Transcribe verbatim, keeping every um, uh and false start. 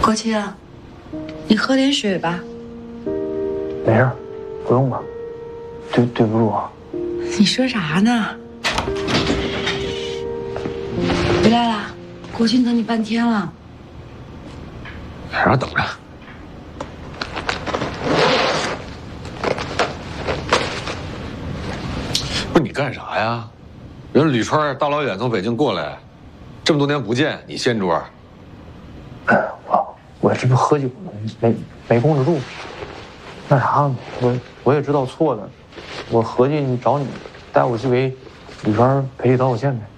国庆，你喝点水吧。 没事，不用了。对对不住啊。 你说啥呢？回来啦，国庆等你半天了。 让人等着。不是你干啥呀？人吕川大老远从北京过来，这么多年不见，你掀桌？ 我我这不喝酒呢，没没控制住。那啥，我我也知道错了，我合计找你带我去给吕川赔礼道个歉呗。